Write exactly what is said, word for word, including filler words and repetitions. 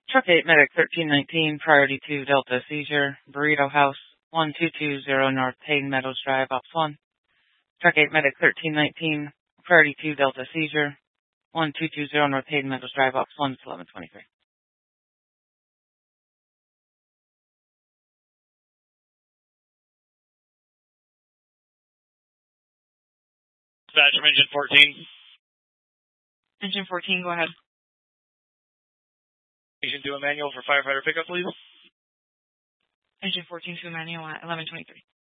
Truck eight, Medic thirteen nineteen, priority two, Delta seizure, Burrito House, one two two zero North Hayden Meadows Drive, Ops one. Truck eight, Medic thirteen nineteen, priority two, Delta seizure, one two two zero North Hayden Meadows Drive, Ops one, it's eleven twenty-three. Dispatch from Engine fourteen. Engine fourteen, go ahead. Engine two, a manual for firefighter pickup, please. Engine fourteen to a manual at eleven twenty-three.